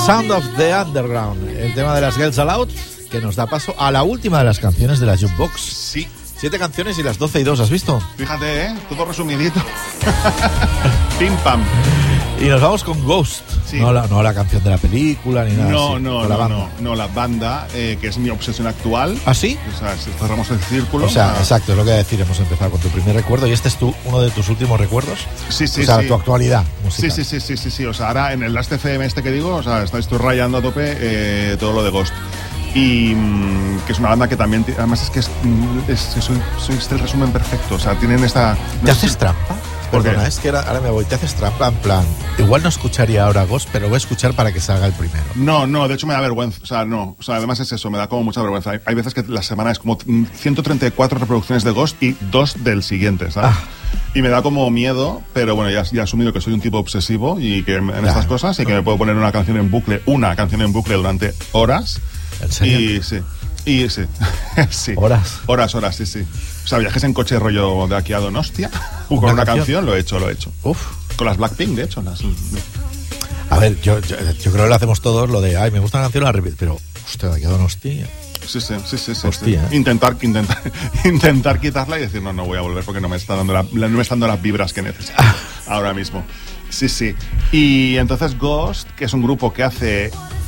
Sound of the Underground, el tema de las Girls Aloud, que nos da paso a la última de las canciones de la Jukebox. Sí. 7 canciones y las 12:02, ¿has visto? Fíjate, todo resumidito. Pim pam. Y nos vamos con Ghost. Sí. No la canción de la película ni nada así. La banda, que es mi obsesión actual. ¿Ah, sí? O sea, cerramos el círculo. O sea, exacto, es lo que voy a decir. Hemos empezado con tu primer recuerdo y este es uno de tus últimos recuerdos. Sí, o sea, tu actualidad musical. Sí. O sea, ahora en el Last FM que digo, o sea, estoy rayando a tope todo lo de Ghost. Y que es una banda que también, además es que soy el resumen perfecto. O sea, tienen esta... ¿Te haces trampa? Perdona, es que ahora me voy. ¿Te haces trampa en plan? Igual no escucharía ahora Ghost, pero voy a escuchar para que salga el primero. No, de hecho me da vergüenza. O sea, no. O sea, además es eso, me da como mucha vergüenza. Hay veces que la semana es como 134 reproducciones de Ghost y 2 del siguiente, ¿sabes? Y me da como miedo, pero bueno, ya he asumido que soy un tipo obsesivo y que en estas cosas y que me puedo poner una canción en bucle durante horas. ¿En serio? Y sí. Sí. Horas, sí. O sea, viajes en coche rollo de aquí a Donostia con una canción, lo he hecho. Uf. Con las Blackpink, de hecho. A ver, yo creo que lo hacemos todos, lo de, me gusta la canción, la repito, pero, hostia, de aquí a Donostia. Sí. Hostia. Intentar quitarla y decir, no voy a volver porque no me está dando las vibras que necesito ahora mismo. Sí. Y entonces Ghost, que es un grupo que hace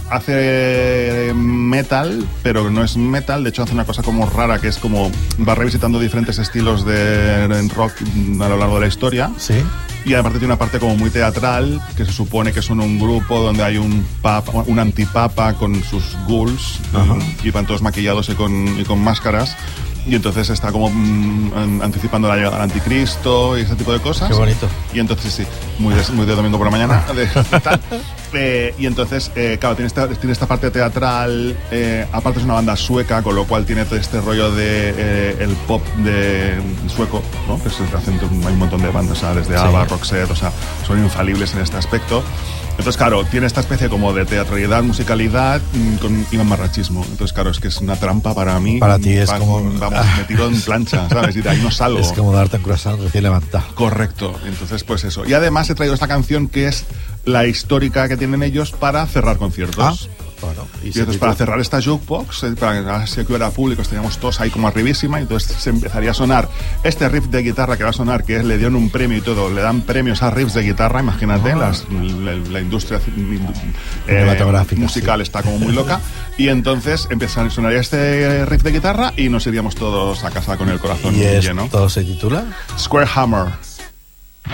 metal, pero no es metal. De hecho hace una cosa como rara, que es como va revisitando diferentes estilos de rock a lo largo de la historia. Sí. Y aparte tiene una parte como muy teatral, que se supone que son un grupo donde hay un antipapa con sus ghouls, y van todos maquillados y con máscaras. Y entonces está como anticipando la llegada del anticristo y ese tipo de cosas. Qué bonito. Y entonces sí, muy de domingo por la mañana. Y entonces, claro, tiene esta parte teatral. Aparte es una banda sueca, con lo cual tiene todo este rollo de el pop de sueco, ¿no? Que hay un montón de bandas, o sea, desde ABBA, Roxette, o sea, son infalibles en este aspecto. Entonces, claro, tiene esta especie como de teatralidad, musicalidad y mamarrachismo. Entonces, claro, es que es una trampa para mí. Para ti es como... Vamos, me tiro en plancha, ¿sabes? Y de ahí no salgo. Es como darte un croissant recién levantado. Correcto. Entonces, pues eso. Y además he traído esta canción que es la histórica que tienen ellos para cerrar conciertos. Bueno, y entonces para cerrar esta jukebox, para que hubiera público, estaríamos todos ahí como arribísima, y entonces se empezaría a sonar este riff de guitarra que va a sonar, que le dieron un premio y todo, le dan premios a riffs de guitarra, imagínate, la industria musical está como muy loca, y entonces sonaría este riff de guitarra y nos iríamos todos a casa con el corazón lleno. ¿Y todo se titula? Square Hammer.